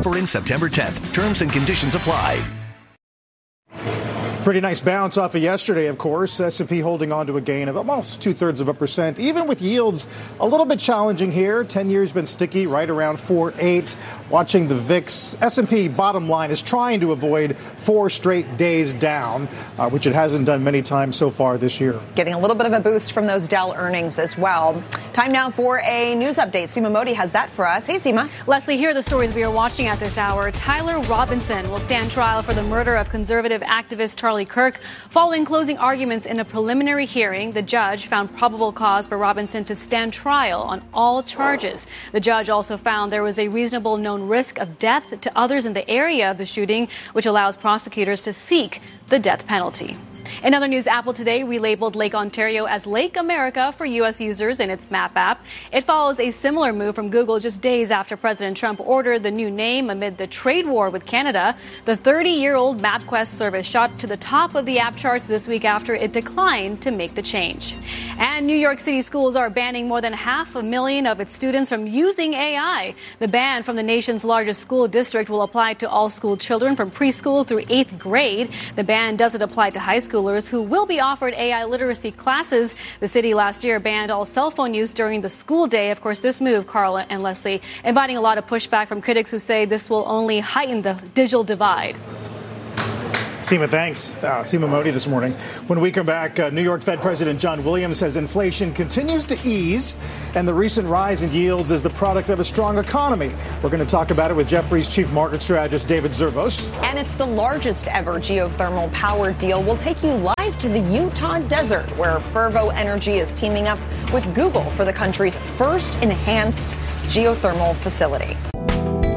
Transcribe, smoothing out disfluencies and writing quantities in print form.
Offer ends September 10th. Terms and conditions apply. Pretty nice bounce off of yesterday, of course. S&P holding on to a gain of almost 0.2%, even with yields a little bit challenging here. 10 years been sticky, right around 4.8. Watching the VIX, S&P bottom line is trying to avoid 4 straight days down, which it hasn't done many times so far this year. Getting a little bit of a boost from those Dell earnings as well. Time now for a news update. Seema Modi has that for us. Hey, Seema. Leslie, here are the stories we are watching at this hour. Tyler Robinson will stand trial for the murder of conservative activist Charlie Kirk. Following closing arguments in a preliminary hearing, the judge found probable cause for Robinson to stand trial on all charges. The judge also found there was a reasonable known risk of death to others in the area of the shooting, which allows prosecutors to seek the death penalty. In other news, Apple today relabeled Lake Ontario as Lake America for U.S. users in its Map app. It follows a similar move from Google just days after President Trump ordered the new name amid the trade war with Canada. The 30-year-old MapQuest service shot to the top of the app charts this week after it declined to make the change. And New York City schools are banning more than 500,000 of its students from using AI. The ban from the nation's largest school district will apply to all school children from preschool through 8th grade. The ban doesn't apply to high schoolers who will be offered AI literacy classes. The city last year banned all cell phone use during the school day. Of course, this move, Carla and Leslie, inviting a lot of pushback from critics who say this will only heighten the digital divide. Seema, thanks. Seema Modi this morning. When we come back, New York Fed President John Williams says inflation continues to ease and the recent rise in yields is the product of a strong economy. We're going to talk about it with Jefferies chief market strategist David Zervos. And it's the largest ever geothermal power deal. We'll take you live to the Utah desert, where Fervo Energy is teaming up with Google for the country's first enhanced geothermal facility.